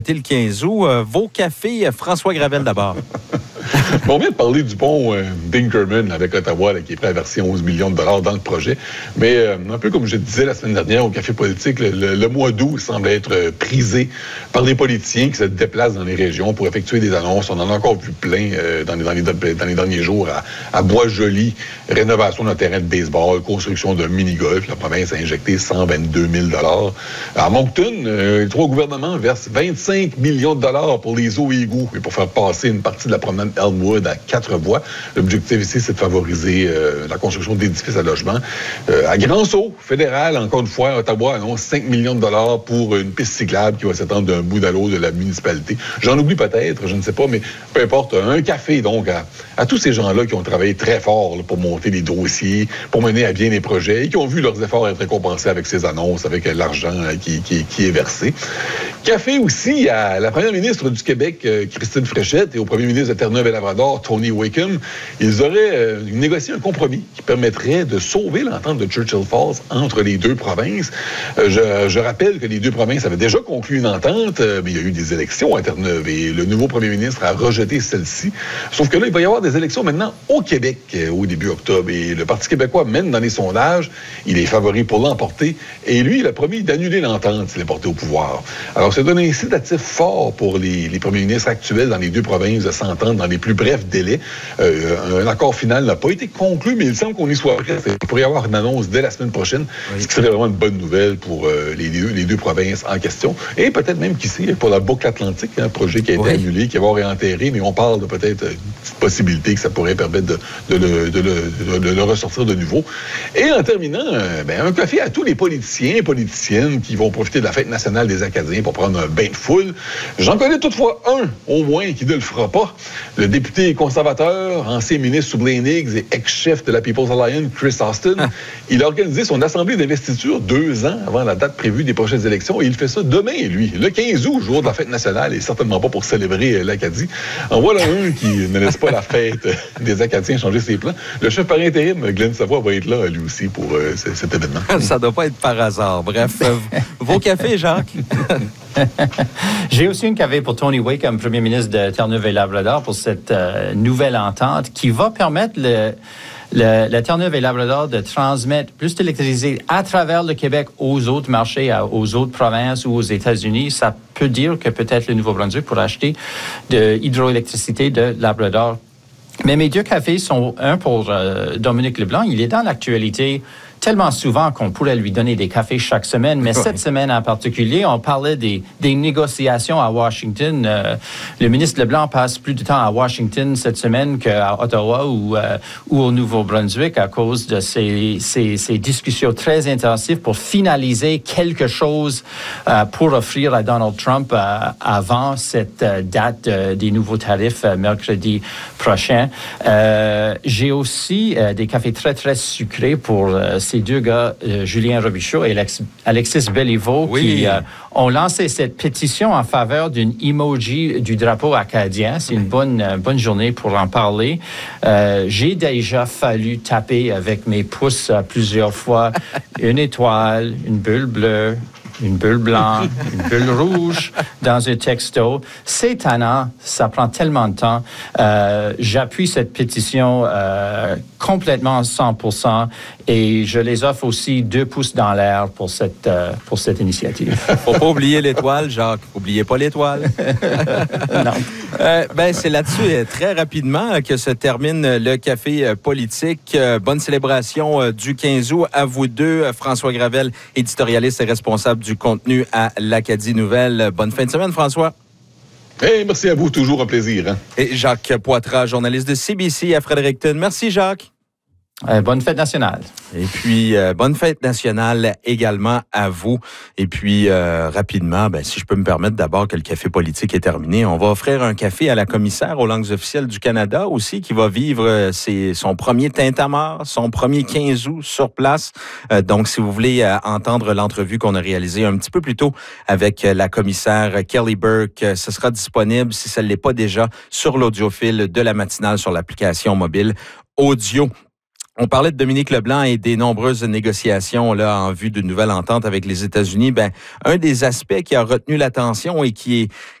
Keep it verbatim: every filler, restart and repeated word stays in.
le quinze août. Euh, vos cafés, François Gravel d'abord. On vient de parler du pont euh, d'Inkerman avec Ottawa, là, qui est prêt à verser onze millions de dollars dans le projet. Mais euh, un peu comme je disais la semaine dernière au Café politique, le, le, le mois d'août semble être euh, prisé par les politiciens qui se déplacent dans les régions pour effectuer des annonces. On en a encore vu plein euh, dans, les, dans, les, dans les derniers jours à, à Bois-Joli. Rénovation d'un terrain de baseball, construction d'un mini-golf. La province a injecté cent vingt-deux mille dollars. À Moncton, euh, les trois gouvernements versent vingt-cinq millions de dollars pour les eaux et égouts et pour faire passer une partie de la promenade Elmwood à quatre voies. L'objectif ici, c'est de favoriser euh, la construction d'édifices à logement. Euh, à Grand-Sault, fédéral, encore une fois, Ottawa annonce cinq millions de dollars pour une piste cyclable qui va s'étendre d'un bout à l'autre de la municipalité. J'en oublie peut-être, je ne sais pas, mais peu importe. Un café, donc, à, à tous ces gens-là qui ont travaillé très fort là, pour monter les dossiers, pour mener à bien les projets et qui ont vu leurs efforts être récompensés avec ces annonces, avec euh, l'argent euh, qui, qui, qui est versé. Café aussi à la première ministre du Québec, euh, Christine Fréchette, et au premier ministre de Terre-Neuve et Labrador, Tony Wickham. Ils auraient euh, négocié un compromis qui permettrait de sauver l'entente de Churchill Falls entre les deux provinces. Euh, je, je rappelle que les deux provinces avaient déjà conclu une entente, euh, mais il y a eu des élections à Terre-Neuve et le nouveau premier ministre a rejeté celle-ci. Sauf que là, il va y avoir des élections maintenant au Québec euh, au début octobre et le Parti québécois mène dans les sondages. Il est favori pour l'emporter et lui, il a promis d'annuler l'entente s'il est porté au pouvoir. Alors, c'est un incitatif fort pour les, les premiers ministres actuels dans les deux provinces de s'entendre dans les plus brefs délais. Euh, un accord final n'a pas été conclu, mais il semble qu'on y soit prêt. Il pourrait y avoir une annonce dès la semaine prochaine, oui. Ce qui serait vraiment une bonne nouvelle pour euh, les, deux, les deux provinces en question. Et peut-être même qu'ici, pour la boucle atlantique, un projet qui a été oui. annulé, qui va avoir réenterré, mais on parle de peut-être une petite possibilité que ça pourrait permettre de, de, le, de, le, de le ressortir de nouveau. Et en terminant, euh, ben, un café à tous les politiciens et politiciennes qui vont profiter de la fête nationale des Acadiens pour prendre un bain de foule. J'en connais toutefois un, au moins, qui ne le fera pas. Le député conservateur, ancien ministre sous Blaine Higgs et ex-chef de la People's Alliance, Chris Austin, ah. il a organisé son assemblée d'investiture deux ans avant la date prévue des prochaines élections et il fait ça demain, lui, le quinze août, jour de la fête nationale, et certainement pas pour célébrer l'Acadie. En voilà un qui ne laisse pas la fête des Acadiens changer ses plans. Le chef par intérim, Glenn Savoie, va être là, lui aussi, pour euh, c- cet événement. Ça doit pas être par hasard. Bref, euh, vos cafés, Jacques? J'ai aussi une café pour Tony Wickham, premier ministre de Terre-Neuve et Labrador, pour cette euh, nouvelle entente qui va permettre le, le, la Terre-Neuve et Labrador de transmettre plus d'électricité à travers le Québec aux autres marchés, à, aux autres provinces ou aux États-Unis. Ça peut dire que peut-être le Nouveau-Brunswick pourra acheter de l'hydroélectricité de Labrador. Mais mes deux cafés sont un pour euh, Dominique Leblanc. Il est dans l'actualité tellement souvent qu'on pourrait lui donner des cafés chaque semaine. Mais oui. Cette semaine en particulier, on parlait des, des négociations à Washington. Euh, le ministre Leblanc passe plus de temps à Washington cette semaine qu'à Ottawa ou, euh, ou au Nouveau-Brunswick à cause de ces, ces, ces discussions très intensives pour finaliser quelque chose euh, pour offrir à Donald Trump euh, avant cette euh, date euh, des nouveaux tarifs euh, mercredi prochain. Euh, j'ai aussi euh, des cafés très, très sucrés pour euh, ces deux gars, euh, Julien Robichaud et Alex, Alexis Béliveau, oui. qui euh, ont lancé cette pétition en faveur d'une emoji du drapeau acadien. C'est une bonne, euh, bonne journée pour en parler. Euh, j'ai déjà fallu taper avec mes pouces euh, plusieurs fois une étoile, une bulle bleue, une bulle blanche, une bulle rouge dans un texto. C'est tannant, ça prend tellement de temps. Euh, j'appuie cette pétition euh, complètement cent pour cent et je les offre aussi deux pouces dans l'air pour cette, euh, pour cette initiative. Faut pas oublier l'étoile, Jacques. Oubliez pas l'étoile. Non. Euh, ben, c'est là-dessus, euh, très rapidement, que se termine le café euh, politique. Euh, bonne célébration euh, du quinze août à vous deux. Euh, François Gravel, éditorialiste et responsable du contenu à l'Acadie Nouvelle. Bonne fin de semaine, François. Hey, merci à vous, toujours un plaisir. Hein? Et Jacques Poitras, journaliste de C B C à Fredericton. Merci, Jacques. Euh, bonne fête nationale. Et puis, euh, bonne fête nationale également à vous. Et puis, euh, rapidement, ben, si je peux me permettre d'abord que le café politique est terminé, on va offrir un café à la commissaire aux langues officielles du Canada aussi, qui va vivre euh, ses, son premier tintamarre, son premier quinze août sur place. Euh, donc, si vous voulez euh, entendre l'entrevue qu'on a réalisée un petit peu plus tôt avec euh, la commissaire Kelly Burke, euh, ce sera disponible, si ça ne l'est pas déjà, sur l'audiofile de la matinale sur l'application mobile audio. On parlait de Dominique Leblanc et des nombreuses négociations là en vue d'une nouvelle entente avec les États-Unis. Ben, un des aspects qui a retenu l'attention et qui est